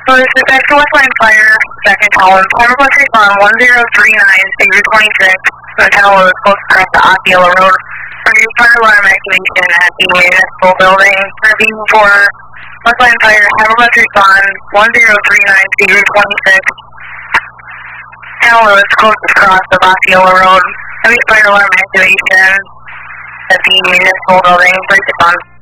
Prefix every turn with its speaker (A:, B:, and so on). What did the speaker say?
A: So this is back to Westline Fire, second column. Have a respond 1039, figure 26. The tower is close across the Osceola Road. Ready fire alarm activation at the municipal building. Ready for Westline Fire, have a respond 1039, figure 26. Tower is close across the Osceola Road. Heavy fire alarm activation at the municipal building. Break it on.